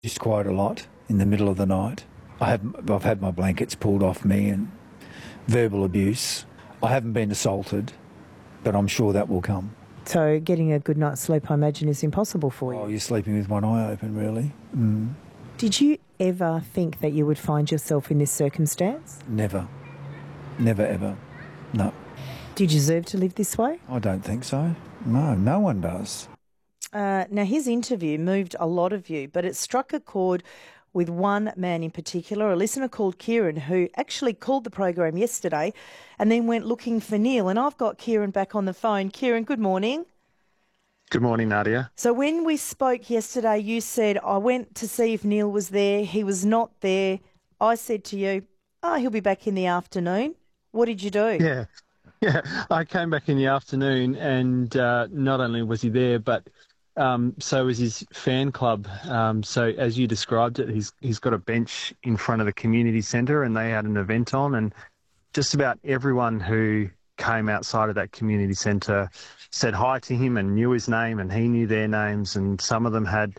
Just quite a lot in the middle of the night. I've had my blankets pulled off me and verbal abuse. I haven't been assaulted, but I'm sure that will come. So getting a good night's sleep, I imagine, is impossible for you. Oh, you're sleeping with one eye open, really? Did you ever think that you would find yourself in this circumstance? Never. Never, ever. No. Do you deserve to live this way? I don't think so. No, no one does. Now, his interview moved a lot of you, but it struck a chord with one man in particular, a listener called Kieran, who actually called the program yesterday and then went looking for Neil. And I've got Kieran back on the phone. Kieran, good morning. Good morning, Nadia. So when we spoke yesterday, you said, I went to see if Neil was there. He was not there. I said to you, he'll be back in the afternoon. What did you do? Yeah. I came back in the afternoon and not only was he there, but so was his fan club. So as you described it, he's got a bench in front of the community centre and they had an event on, and just about everyone who came outside of that community centre said hi to him and knew his name and he knew their names, and some of them had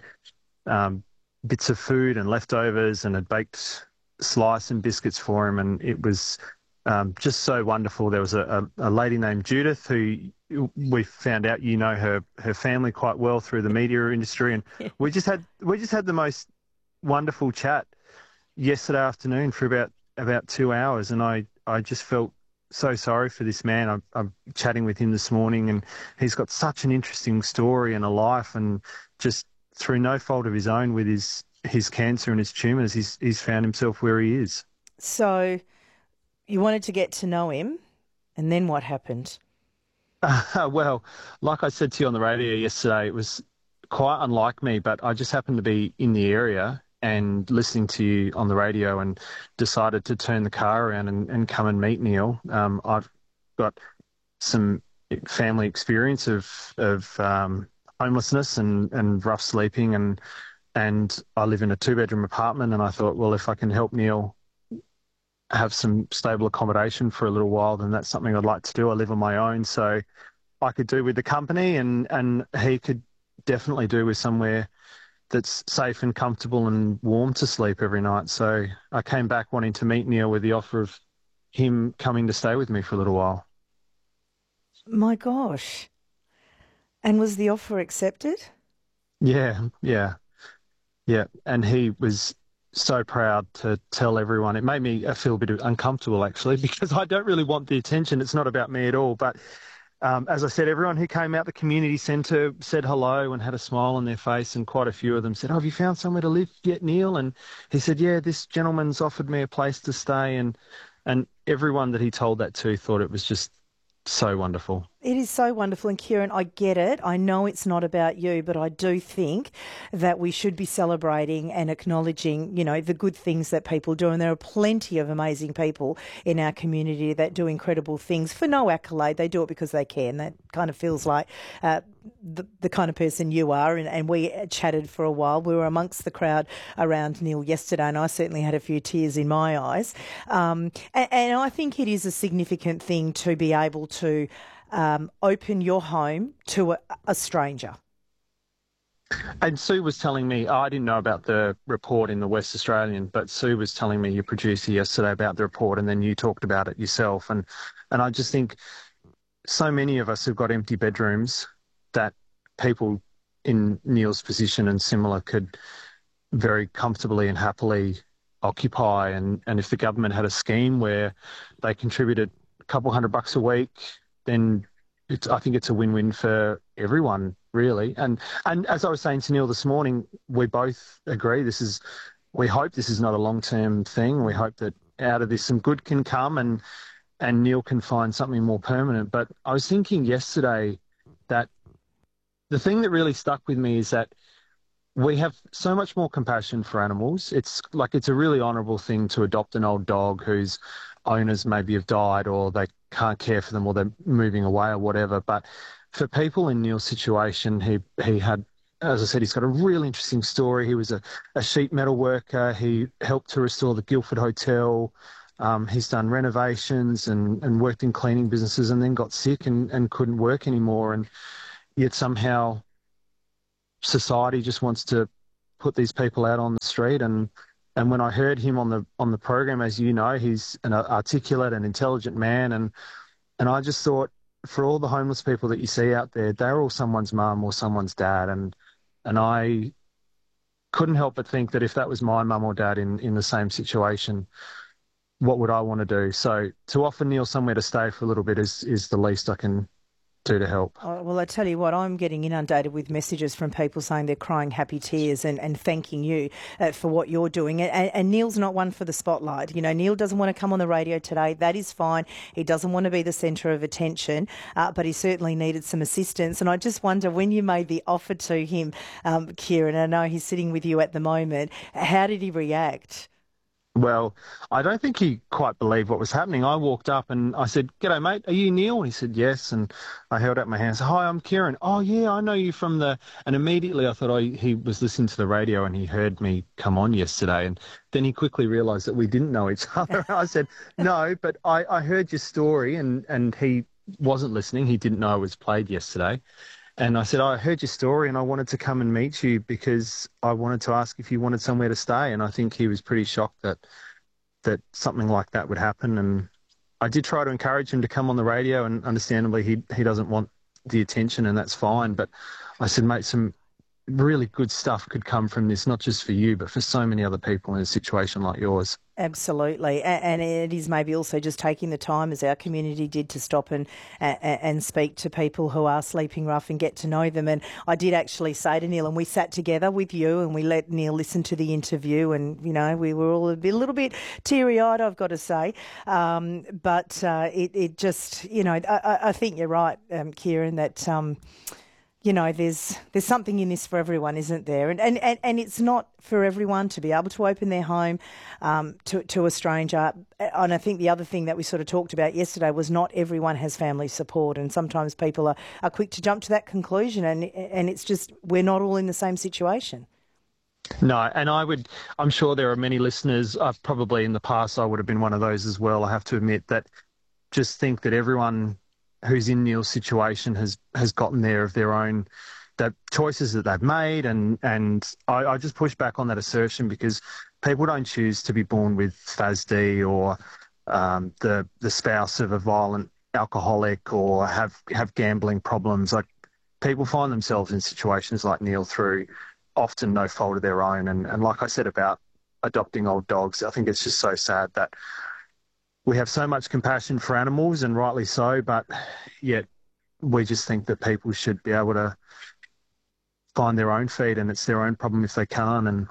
bits of food and leftovers and had baked slice and biscuits for him, and it was just so wonderful. There was a lady named Judith who we found out her family quite well through the media industry, and we just had the most wonderful chat yesterday afternoon for about 2 hours, and I just felt so sorry for this man. I'm chatting with him this morning, and he's got such an interesting story and a life, and just through no fault of his own with his cancer and his tumours, he's found himself where he is. So you wanted to get to know him, and then what happened? Well, like I said to you on the radio yesterday, it was quite unlike me, but I just happened to be in the area and listening to you on the radio and decided to turn the car around and come and meet Neil. I've got some family experience of homelessness and rough sleeping, and I live in a 2-bedroom apartment, and I thought, well, if I can help Neil have some stable accommodation for a little while, then that's something I'd like to do. I live on my own, so I could do with the company, and he could definitely do with somewhere that's safe and comfortable and warm to sleep every night. So I came back wanting to meet Neil with the offer of him coming to stay with me for a little while. My gosh. And was the offer accepted? Yeah. And he was so proud to tell everyone. It made me feel a bit uncomfortable, actually, because I don't really want the attention. It's not about me at all. But as I said, everyone who came out the community centre said hello and had a smile on their face, and quite a few of them said, have you found somewhere to live yet, Neil? And he said, yeah, this gentleman's offered me a place to stay. And everyone that he told that to thought it was just so wonderful. It is so wonderful. And Kieran, I get it. I know it's not about you, but I do think that we should be celebrating and acknowledging, the good things that people do. And there are plenty of amazing people in our community that do incredible things for no accolade. They do it because they can. That kind of feels like the kind of person you are. And we chatted for a while. We were amongst the crowd around Neil yesterday, and I certainly had a few tears in my eyes. And I think it is a significant thing to be able to open your home to a stranger. And Sue was telling me, I didn't know about the report in the West Australian, but Sue was telling me, your producer, yesterday about the report, and then you talked about it yourself. And I just think so many of us have got empty bedrooms that people in Neil's position and similar could very comfortably and happily occupy. And if the government had a scheme where they contributed a couple $100 a week, then I think it's a win-win for everyone, really. And as I was saying to Neil this morning, we both agree we hope this is not a long-term thing. We hope that out of this some good can come and Neil can find something more permanent. But I was thinking yesterday that the thing that really stuck with me is that we have so much more compassion for animals. It's a really honourable thing to adopt an old dog whose owners maybe have died, or they can't care for them, or they're moving away or whatever. But for people in Neil's situation, he had, as I said, he's got a really interesting story. He was a sheet metal worker. He helped to restore the Guildford Hotel. He's done renovations and worked in cleaning businesses, and then got sick and couldn't work anymore. And yet somehow society just wants to put these people out on the street. And when I heard him on the program, as you know, he's an articulate and intelligent man. And I just thought, for all the homeless people that you see out there, they're all someone's mum or someone's dad. And I couldn't help but think that if that was my mum or dad in the same situation, what would I want to do? So to offer Neil somewhere to stay for a little bit is the least I can do to help. Oh, well, I tell you what, I'm getting inundated with messages from people saying they're crying happy tears and thanking you for what you're doing. And Neil's not one for the spotlight. You know, Neil doesn't want to come on the radio today. That is fine. He doesn't want to be the centre of attention, but he certainly needed some assistance. And I just wonder, when you made the offer to him, Kieran, I know he's sitting with you at the moment, how did he react? Well, I don't think he quite believed what was happening. I walked up and I said, "G'day, mate. Are you Neil?" And he said, "Yes." And I held out my hand and said, "Hi, I'm Kieran." "Oh, yeah, I know you from the..." And immediately I thought he was listening to the radio and he heard me come on yesterday. And then he quickly realised that we didn't know each other. I said, "No, but I heard your story." And he wasn't listening. He didn't know it was played yesterday. And I said, "I heard your story and I wanted to come and meet you because I wanted to ask if you wanted somewhere to stay." And I think he was pretty shocked that something like that would happen. And I did try to encourage him to come on the radio, and understandably he doesn't want the attention, and that's fine. But I said, "Mate, some really good stuff could come from this, not just for you, but for so many other people in a situation like yours." Absolutely. And it is maybe also just taking the time, as our community did, to stop and speak to people who are sleeping rough and get to know them. And I did actually say to Neil, and we sat together with you and we let Neil listen to the interview, and, you know, we were all a little bit teary-eyed, I've got to say. But it just, you know, I think you're right, Kieran, that... you know, there's something in this for everyone, isn't there? And it's not for everyone to be able to open their home to a stranger. And I think the other thing that we sort of talked about yesterday was not everyone has family support, and sometimes people are quick to jump to that conclusion, and it's just, we're not all in the same situation. No, and I'm sure there are many listeners, probably in the past I would have been one of those as well, I have to admit, that just think that everyone who's in Neil's situation has gotten there of their own, the choices that they've made, and I just push back on that assertion, because people don't choose to be born with FASD or the spouse of a violent alcoholic or have gambling problems. Like, people find themselves in situations like Neil through often no fault of their own, and like I said about adopting old dogs, I think it's just so sad that we have so much compassion for animals, and rightly so, but yet we just think that people should be able to find their own feet, and it's their own problem if they can't. And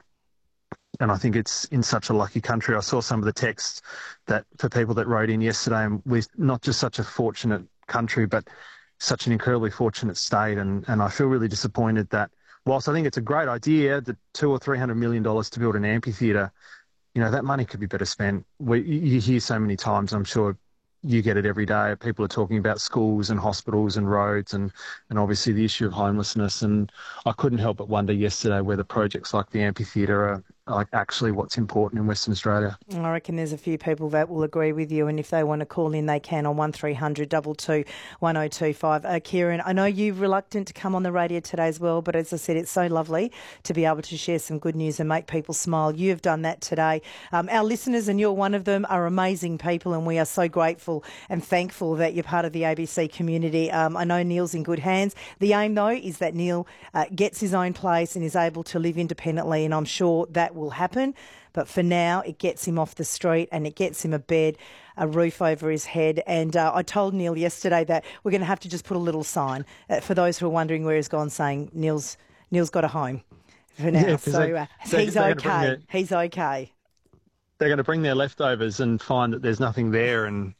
I think it's in such a lucky country. I saw some of the texts that for people that wrote in yesterday, and we're not just such a fortunate country, but such an incredibly fortunate state. And I feel really disappointed that whilst I think it's a great idea, the $200 or $300 million to build an amphitheatre, you know, that money could be better spent. You hear so many times, I'm sure you get it every day, people are talking about schools and hospitals and roads and obviously the issue of homelessness. And I couldn't help but wonder yesterday whether projects like the amphitheatre are like actually what's important in Western Australia. I reckon there's a few people that will agree with you, and if they want to call in, they can on 1300 22 1025. Kieran, I know you're reluctant to come on the radio today as well, but as I said, it's so lovely to be able to share some good news and make people smile. You have done that today. Our listeners, and you're one of them, are amazing people, and we are so grateful and thankful that you're part of the ABC community. I know Neil's in good hands. The aim, though, is that Neil gets his own place and is able to live independently, and I'm sure that will happen. But for now, it gets him off the street and it gets him a bed, a roof over his head. And I told Neil yesterday that we're going to have to just put a little sign for those who are wondering where he's gone, saying Neil's got a home for now. Yeah, so he's okay. He's okay. They're going to bring their leftovers and find that there's nothing there, and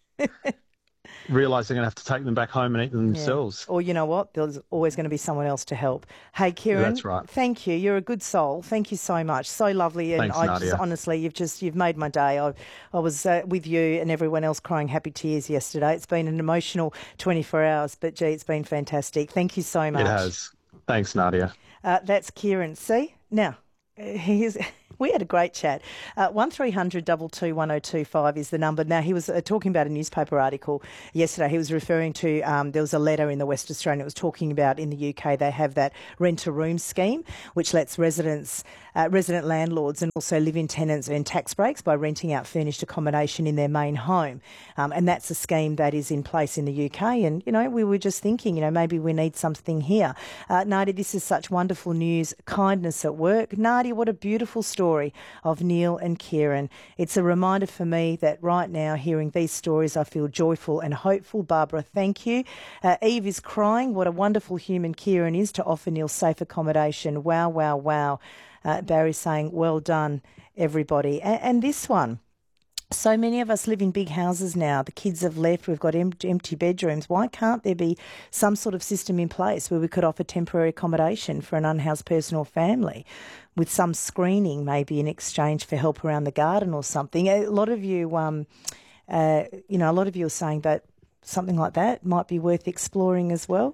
realise they're going to have to take them back home and eat them themselves. Or you know what? There's always going to be someone else to help. Hey, Kieran, that's right. Thank you. You're a good soul. Thank you so much. So lovely. And Thanks, Nadia. Honestly, you've made my day. I was with you and everyone else crying happy tears yesterday. It's been an emotional 24 hours, but gee, it's been fantastic. Thank you so much. It has. Thanks, Nadia. That's Kieran. See? Now, We had a great chat. 1300 22 1025 is the number. Now, he was talking about a newspaper article yesterday. He was referring to, there was a letter in the West Australian. It was talking about in the UK they have that rent-a-room scheme, which lets resident landlords and also live-in tenants earn tax breaks by renting out furnished accommodation in their main home. And that's a scheme that is in place in the UK. And, we were just thinking, maybe we need something here. Nadia, this is such wonderful news. Kindness at work. Nadia, what a beautiful story of Neil and Kieran. It's a reminder for me that right now, hearing these stories, I feel joyful and hopeful. Barbara, thank you. Eve is crying. What a wonderful human Kieran is to offer Neil safe accommodation. Wow, wow, wow. Barry's saying, well done, everybody. And this one. So many of us live in big houses now. The kids have left. We've got empty bedrooms. Why can't there be some sort of system in place where we could offer temporary accommodation for an unhoused person or family with some screening, maybe in exchange for help around the garden or something? A lot of you, a lot of you are saying that something like that might be worth exploring as well.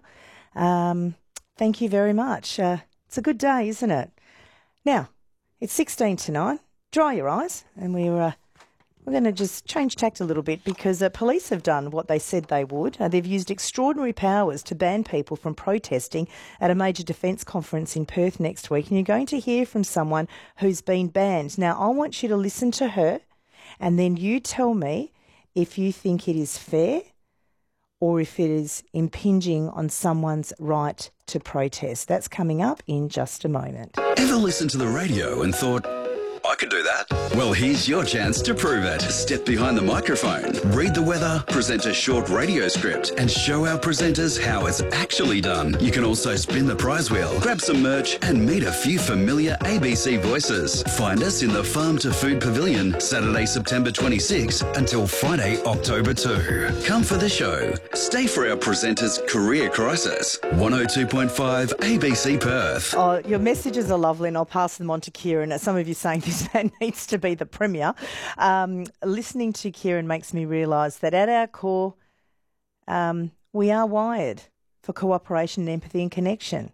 Thank you very much. It's a good day, isn't it? Now, it's 16 to 9. Dry your eyes, and we're going to just change tact a little bit because police have done what they said they would. They've used extraordinary powers to ban people from protesting at a major defence conference in Perth next week. And you're going to hear from someone who's been banned. Now, I want you to listen to her and then you tell me if you think it is fair or if it is impinging on someone's right to protest. That's coming up in just a moment. Ever listened to the radio and thought, I could do that? Well, here's your chance to prove it. Step behind the microphone, read the weather, present a short radio script, and show our presenters how it's actually done. You can also spin the prize wheel, grab some merch, and meet a few familiar ABC voices. Find us in the Farm to Food Pavilion, Saturday, September 26 until Friday, October 2. Come for the show. Stay for our presenters' career crisis. 102.5 ABC Perth. Oh, your messages are lovely, and I'll pass them on to Kieran. Some of you saying this man needs to be the Premier. Listening to Kieran makes me realise that at our core, we are wired for cooperation, empathy and connection.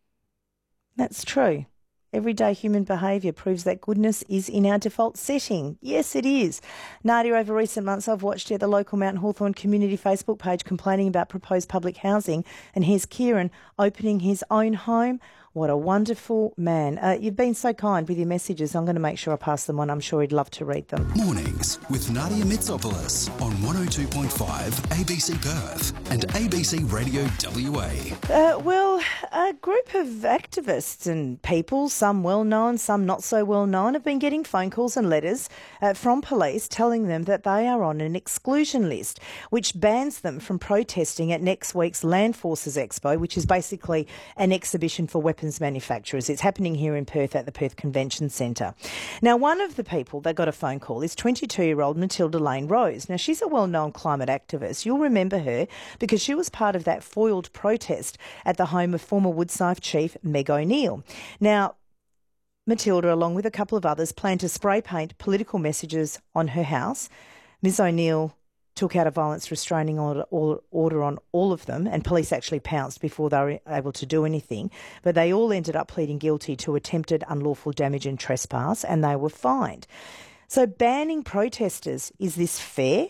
That's true. Everyday human behaviour proves that goodness is in our default setting. Yes, it is. Nadia, over recent months, I've watched you at the local Mount Hawthorn community Facebook page complaining about proposed public housing, and here's Kieran opening his own home. What a wonderful man. You've been so kind with your messages. I'm going to make sure I pass them on. I'm sure he'd love to read them. Mornings with Nadia Mitsopoulos on 102.5 ABC Perth and ABC Radio WA. Well, a group of activists and people, some well-known, some not so well-known, have been getting phone calls and letters from police telling them that they are on an exclusion list, which bans them from protesting at next week's Land Forces Expo, which is basically an exhibition for weapons manufacturers. It's happening here in Perth at the Perth Convention Centre. Now, one of the people that got a phone call is 22-year-old Matilda Lane Rose. Now, she's a well-known climate activist. You'll remember her because she was part of that foiled protest at the home of former Woodside Chief Meg O'Neill. Now, Matilda, along with a couple of others, planned to spray paint political messages on her house. Ms O'Neill took out a violence restraining order on all of them, and police actually pounced before they were able to do anything. But they all ended up pleading guilty to attempted unlawful damage and trespass, and they were fined. So banning protesters, is this fair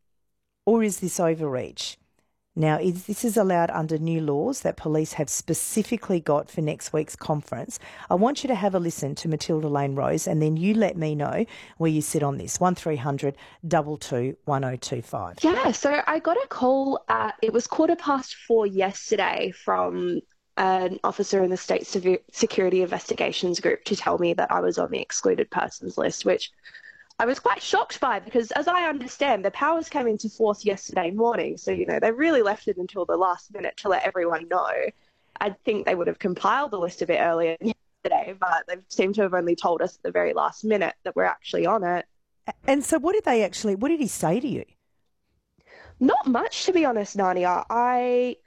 or is this overreach? Now, this is allowed under new laws that police have specifically got for next week's conference. I want you to have a listen to Matilda Lane Rose, and then you let me know where you sit on this. 1300 22 1025. Yeah, so I got a call it was 4:15 yesterday from an officer in the State Security Investigations Group to tell me that I was on the excluded persons list, which I was quite shocked by because, as I understand, the powers came into force yesterday morning. So, they really left it until the last minute to let everyone know. I think they would have compiled the list a bit earlier yesterday, but they seem to have only told us at the very last minute that we're actually on it. And so what did he say to you? Not much, to be honest, Nadia. I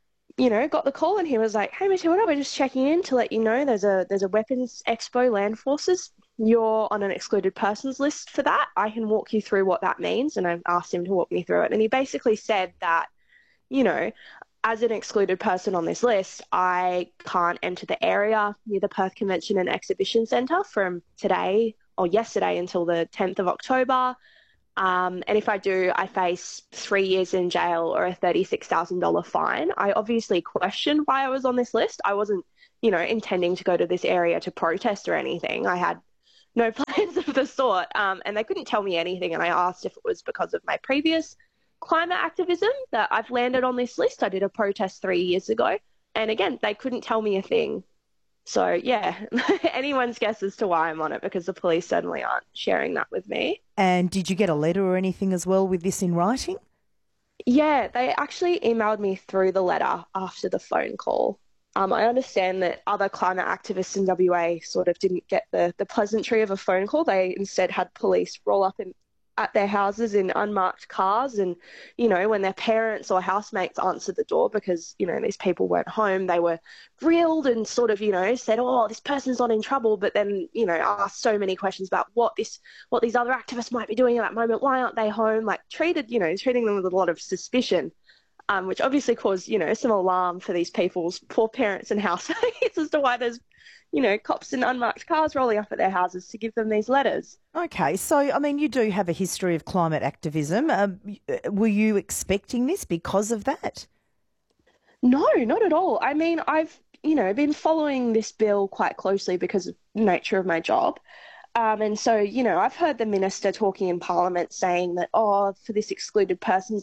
got the call and he was like, "Hey, Matilda, we're just checking in to let you know there's a weapons expo, Land Forces. You're on an excluded persons list for that. I can walk you through what that means." And I asked him to walk me through it. And he basically said that, as an excluded person on this list, I can't enter the area near the Perth Convention and Exhibition Centre from today or yesterday until the 10th of October. And if I do, I face 3 years in jail or a $36,000 fine. I obviously question why I was on this list. I wasn't, intending to go to this area to protest or anything. I had no plans of the sort, and they couldn't tell me anything. And I asked if it was because of my previous climate activism that I've landed on this list. I did a protest 3 years ago, and again, they couldn't tell me a thing. So, yeah, anyone's guess as to why I'm on it, because the police certainly aren't sharing that with me. And did you get a letter or anything as well with this in writing? Yeah, they actually emailed me through the letter after the phone call. I understand that other climate activists in WA sort of didn't get the pleasantry of a phone call. They instead had police roll up at their houses in unmarked cars, and, when their parents or housemates answered the door because, these people weren't home, they were grilled and sort of, said, oh, this person's not in trouble, but then, asked so many questions about what these other activists might be doing at that moment, why aren't they home, like treating them with a lot of suspicion. Which obviously caused, some alarm for these people's poor parents and housemates as to why there's, cops in unmarked cars rolling up at their houses to give them these letters. Okay, so, you do have a history of climate activism. Were you expecting this because of that? No, not at all. I've, been following this bill quite closely because of the nature of my job. And so, I've heard the minister talking in Parliament saying that, for this excluded person,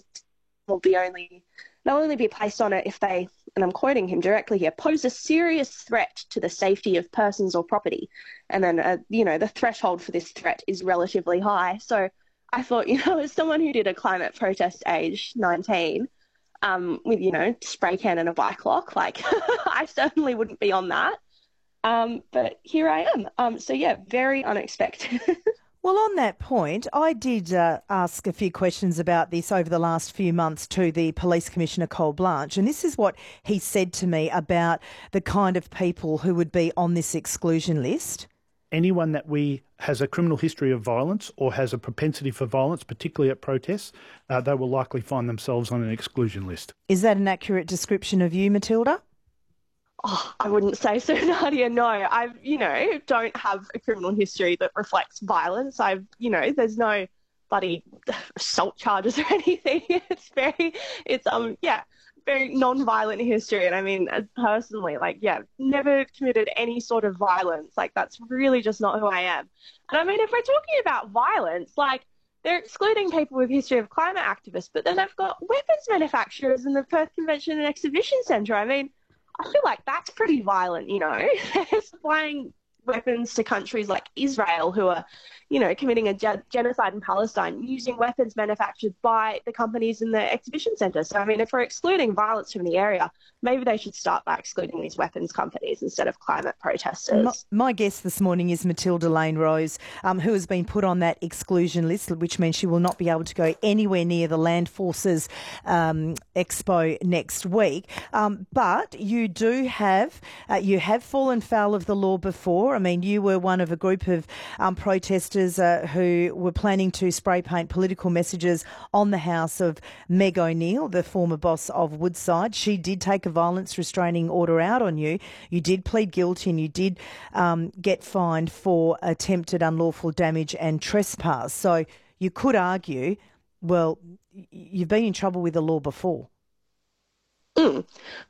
they'll only be placed on it if they, and I'm quoting him directly here, pose a serious threat to the safety of persons or property. And then, the threshold for this threat is relatively high. So I thought, as someone who did a climate protest age 19, with, spray can and a bike lock, like I certainly wouldn't be on that. But here I am. So yeah, very unexpected. Well, on that point, I did ask a few questions about this over the last few months to the Police Commissioner, Cole Blanche, and this is what he said to me about the kind of people who would be on this exclusion list. Anyone that has a criminal history of violence or has a propensity for violence, particularly at protests, they will likely find themselves on an exclusion list. Is that an accurate description of you, Matilda? Oh, I wouldn't say so, Nadia. No, I, don't have a criminal history that reflects violence. There's no bloody assault charges or anything. It's very non-violent history. And personally, never committed any sort of violence. That's really just not who I am. And if we're talking about violence, they're excluding people with history of climate activists, but then they've got weapons manufacturers in the Perth Convention and Exhibition Centre. I feel like that's pretty violent, They're supplying weapons to countries like Israel who are, committing a genocide in Palestine using weapons manufactured by the companies in the exhibition centre. So, if we're excluding violence from the area, maybe they should start by excluding these weapons companies instead of climate protesters. My guest this morning is Matilda Lane Rose, who has been put on that exclusion list, which means she will not be able to go anywhere near the Land Forces Expo next week. But you do have fallen foul of the law before. You were one of a group of protesters who were planning to spray paint political messages on the house of Meg O'Neill, the former boss of Woodside. She did take a violence restraining order out on you. You did plead guilty and you did get fined for attempted unlawful damage and trespass. So you could argue, well, you've been in trouble with the law before. But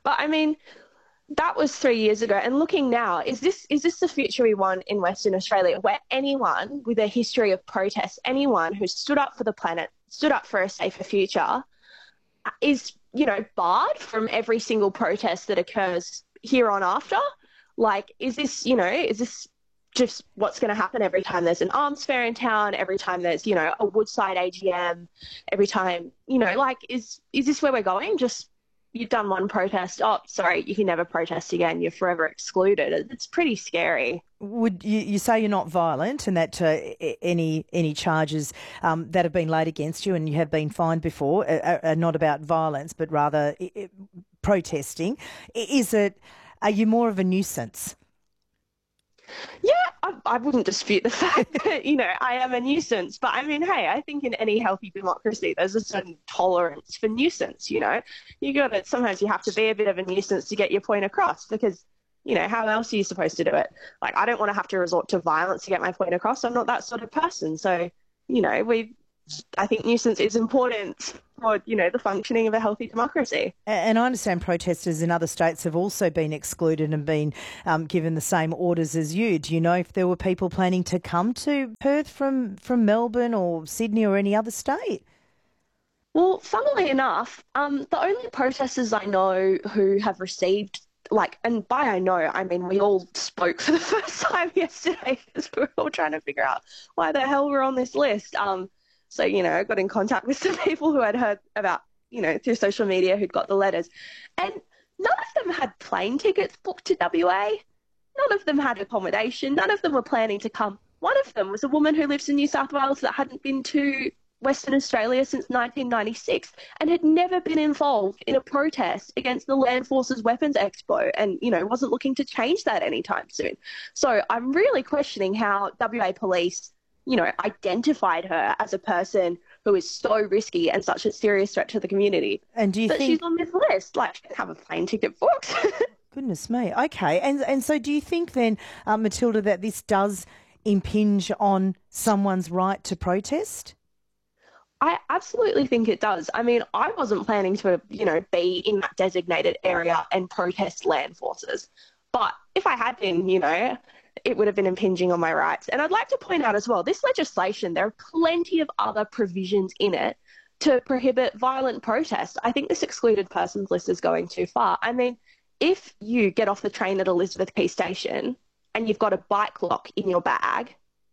that was 3 years ago. And looking now, is this the future we want in Western Australia, where anyone with a history of protest, anyone who stood up for the planet, stood up for a safer future, is, barred from every single protest that occurs here on after? Is this just what's going to happen every time there's an arms fair in town, every time there's, a Woodside AGM, every time, is this where we're going? Just, you've done one protest. Oh, sorry, you can never protest again. You're forever excluded. It's pretty scary. Would you say you're not violent and that any charges that have been laid against you and you have been fined before are not about violence but rather protesting? Are you more of a nuisance? Yeah, I wouldn't dispute the fact that, I am a nuisance. But I mean, hey, I think in any healthy democracy, there's a certain tolerance for nuisance, sometimes you have to be a bit of a nuisance to get your point across because, how else are you supposed to do it? Like, I don't want to have to resort to violence to get my point across. I'm not that sort of person. So, I think nuisance is important for, the functioning of a healthy democracy. And I understand protesters in other states have also been excluded and been given the same orders as you. Do you know if there were people planning to come to Perth from Melbourne or Sydney or any other state? Well, funnily enough, the only protesters I know who have received, and by I know, I mean we all spoke for the first time yesterday because we were all trying to figure out why the hell we're on this list. So, I got in contact with some people who I'd heard about, through social media who'd got the letters. And none of them had plane tickets booked to WA. None of them had accommodation. None of them were planning to come. One of them was a woman who lives in New South Wales that hadn't been to Western Australia since 1996 and had never been involved in a protest against the Land Forces Weapons Expo and, wasn't looking to change that anytime soon. So I'm really questioning how WA Police identified her as a person who is so risky and such a serious threat to the community. And do you think she's on this list? She didn't have a plane ticket booked. Goodness me. Okay. And so do you think then, Matilda, that this does impinge on someone's right to protest? I absolutely think it does. I mean, I wasn't planning to, be in that designated area and protest land forces. But if I had been, it would have been impinging on my rights. And I'd like to point out as well, this legislation, there are plenty of other provisions in it to prohibit violent protest. I think this excluded persons list is going too far. I mean, if you get off the train at Elizabeth Quay Station and you've got a bike lock in your bag,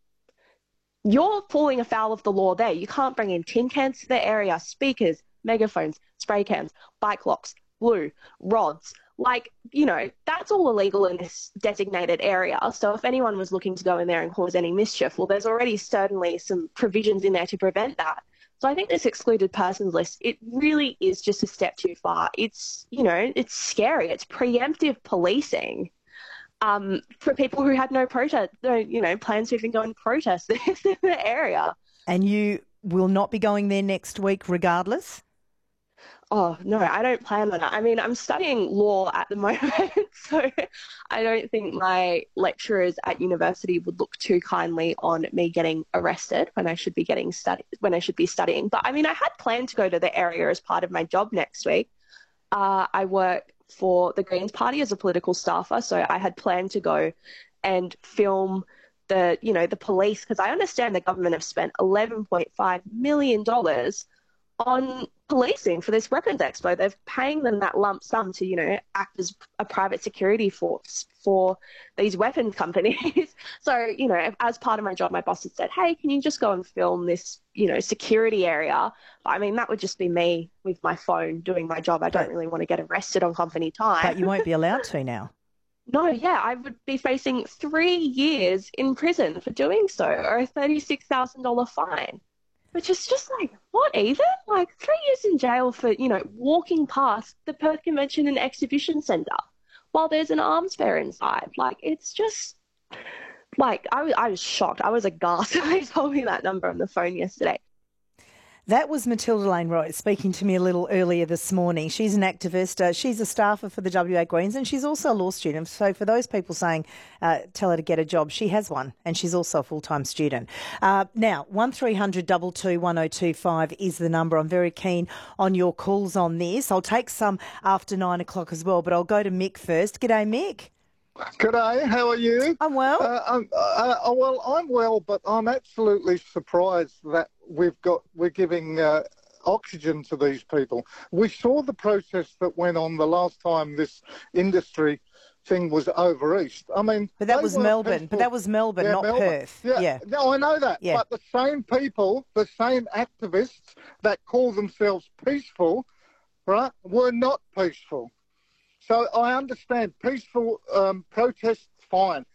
you're falling afoul of the law there. You can't bring in tin cans to the area, speakers, megaphones, spray cans, bike locks, glue, rods. That's all illegal in this designated area. So if anyone was looking to go in there and cause any mischief, well, there's already certainly some provisions in there to prevent that. So I think this excluded persons list, it really is just a step too far. It's, it's scary. It's preemptive policing for people who had no protest, plans to even go and protest in the area. And you will not be going there next week regardless? Oh, no, I don't plan on it. I mean, I'm studying law at the moment, so I don't think my lecturers at university would look too kindly on me getting arrested when I should be studying. But I mean, I had planned to go to the area as part of my job next week. I work for the Greens Party as a political staffer, so I had planned to go and film the police, because I understand the government have spent $11.5 million on policing for this weapons expo. They're paying them that lump sum to, act as a private security force for these weapons companies. So, as part of my job, my boss had said, hey, can you just go and film this, security area? I mean, that would just be me with my phone doing my job. I don't really want to get arrested on company time. But you won't be allowed to now. No, yeah, I would be facing 3 years in prison for doing so, or a $36,000 fine. Which is just what even? 3 years in jail for, walking past the Perth Convention and Exhibition Centre while there's an arms fair inside. It's just, I was shocked. I was aghast when they told me that number on the phone yesterday. That was Matilda Lane Roy speaking to me a little earlier this morning. She's an activist. She's a staffer for the WA Greens, and she's also a law student. So for those people saying, tell her to get a job, she has one, and she's also a full-time student. Now, 1300 22 1025 is the number. I'm very keen on your calls on this. I'll take some after 9 o'clock as well, but I'll go to Mick first. G'day, Mick. G'day, how are you? I'm well. Well, I'm well, but I'm absolutely surprised that we're giving oxygen to these people. We saw the protest that went on the last time this industry thing was over east. I mean, but that was Melbourne. But that was Melbourne, not Melbourne. Perth. Yeah. No, I know that. Yeah. But the same people, the same activists that call themselves peaceful, right, were not peaceful. So I understand peaceful protests, fine,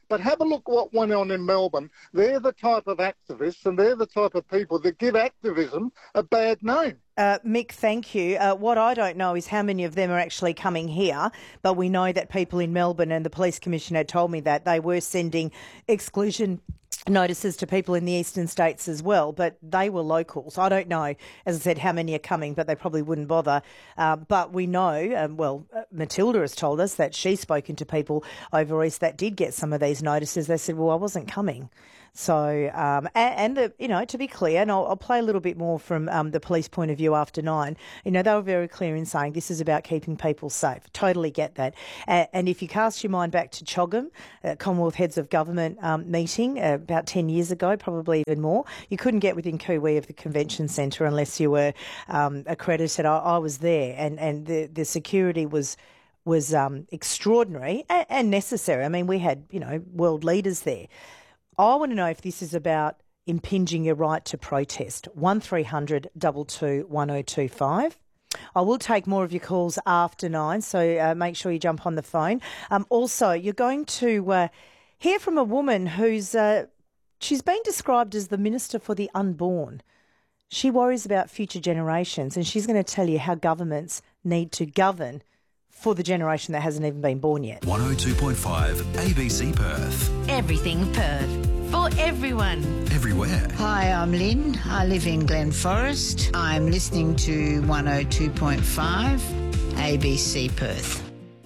But have a look what went on in Melbourne. They're the type of activists and they're the type of people that give activism a bad name. Mick, thank you. What I don't know is how many of them are actually coming here, but we know that people in Melbourne, and the police commissioner told me that they were sending exclusion notices to people in the eastern states as well, but they were locals. I don't know, as I said, how many are coming, but they probably wouldn't bother. But we know, Matilda has told us that she's spoken to people over east that did get some of these notices. They said, well, I wasn't coming. So, to be clear, and I'll play a little bit more from the police point of view after 9, they were very clear in saying this is about keeping people safe. Totally get that. And if you cast your mind back to CHOGM, Commonwealth Heads of Government meeting about 10 years ago, probably even more, you couldn't get within Cooee of the Convention Centre unless you were accredited. I was there, and the security was extraordinary and necessary. I mean, we had, world leaders there. I want to know if this is about impinging your right to protest. 1300 22 1025. I will take more of your calls after 9, so make sure you jump on the phone. Also, you're going to hear from a woman who's she's been described as the Minister for the Unborn. She worries about future generations, and she's going to tell you how governments need to govern for the generation that hasn't even been born yet. 102.5 ABC Perth. Everything Perth. For everyone. Everywhere. Hi, I'm Lynn. I live in Glen Forest. I'm listening to 102.5 ABC Perth.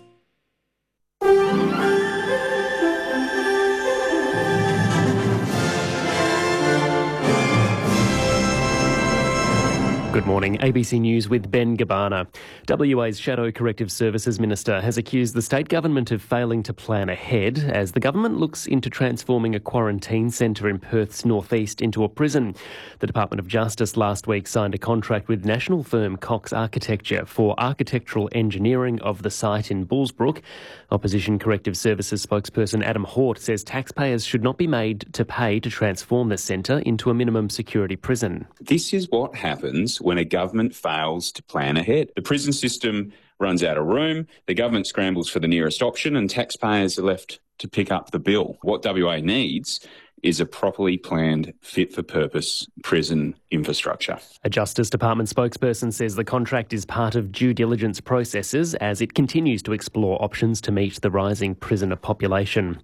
Good morning. ABC News with Ben Gabbana. WA's Shadow Corrective Services Minister has accused the state government of failing to plan ahead as the government looks into transforming a quarantine centre in Perth's northeast into a prison. The Department of Justice last week signed a contract with national firm Cox Architecture for architectural engineering of the site in Bullsbrook. Opposition Corrective Services spokesperson Adam Hort says taxpayers should not be made to pay to transform the centre into a minimum security prison. This is what happens when a government fails to plan ahead. The prison system runs out of room, the government scrambles for the nearest option, and taxpayers are left to pick up the bill. What WA needs is a properly planned, fit-for-purpose prison infrastructure. A Justice Department spokesperson says the contract is part of due diligence processes as it continues to explore options to meet the rising prisoner population.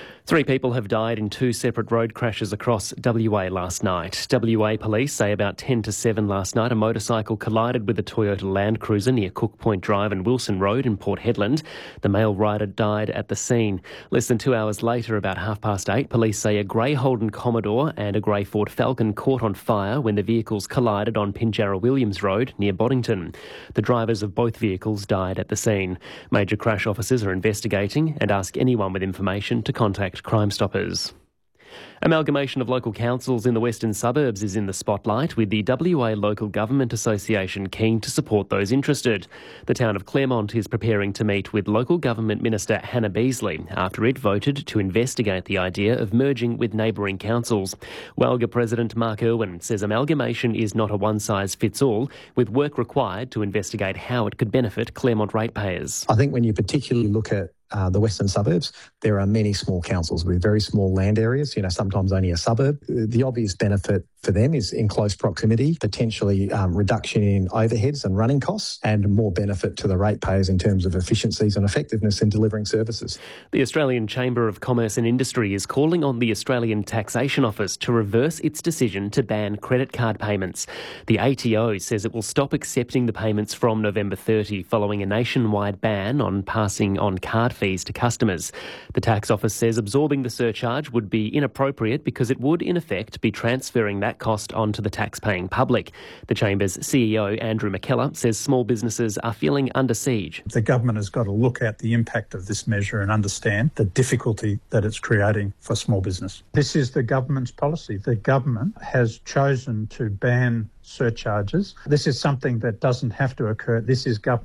3 people have died in 2 separate road crashes across WA last night. WA police say about 10 to 7 last night a motorcycle collided with a Toyota Land Cruiser near Cook Point Drive and Wilson Road in Port Hedland. The male rider died at the scene. Less than 2 hours later, about 8:30, police say a grey Holden Commodore and a grey Ford Falcon caught on fire when the vehicles collided on Pinjarra Williams Road near Boddington. The drivers of both vehicles died at the scene. Major crash officers are investigating and ask anyone with information to contact Crime Stoppers. Amalgamation of local councils in the western suburbs is in the spotlight, with the WA Local Government Association keen to support those interested. The town of Claremont is preparing to meet with Local Government Minister Hannah Beasley after it voted to investigate the idea of merging with neighbouring councils. WALGA President Mark Irwin says amalgamation is not a one-size-fits-all, with work required to investigate how it could benefit Claremont ratepayers. I think when you particularly look at the western suburbs, there are many small councils with very small land areas, sometimes only a suburb. The obvious benefit for them is in close proximity, potentially reduction in overheads and running costs, and more benefit to the ratepayers in terms of efficiencies and effectiveness in delivering services. The Australian Chamber of Commerce and Industry is calling on the Australian Taxation Office to reverse its decision to ban credit card payments. The ATO says it will stop accepting the payments from November 30 following a nationwide ban on passing on card fees to customers. The tax office says absorbing the surcharge would be inappropriate because it would, in effect, be transferring that cost onto the tax-paying public. The Chamber's CEO, Andrew McKellar, says small businesses are feeling under siege. The government has got to look at the impact of this measure and understand the difficulty that it's creating for small business. This is the government's policy. The government has chosen to ban surcharges. This is something that doesn't have to occur. This is government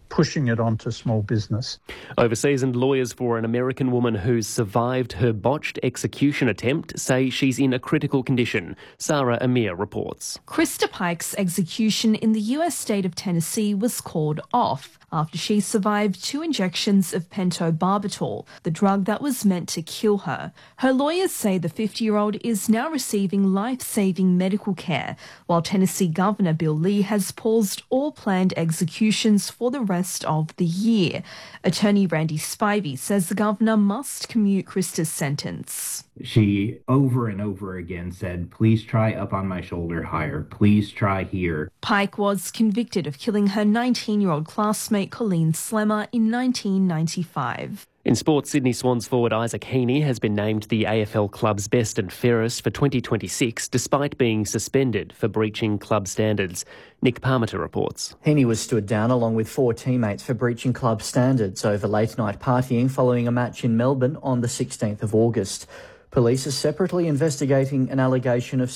pushing it onto small business. Overseas, and lawyers for an American woman who survived her botched execution attempt say she's in a critical condition. Sarah Amir reports. Krista Pike's execution in the US state of Tennessee was called off after she survived 2 injections of pentobarbital, the drug that was meant to kill her. Her lawyers say the 50-year-old is now receiving life-saving medical care, while Tennessee Governor Bill Lee has paused all planned executions for the rest of the year. Attorney Randy Spivey says the governor must commute Krista's sentence. She over and over again said, "Please try up on my shoulder higher. Please try here." Pike was convicted of killing her 19-year-old classmate Colleen Slemmer in 1995. In sports, Sydney Swans forward Isaac Heaney has been named the AFL club's best and fairest for 2026, despite being suspended for breaching club standards. Nick Parmenter reports. Heaney was stood down along with 4 teammates for breaching club standards over late-night partying following a match in Melbourne on the 16th of August. Police are separately investigating an allegation of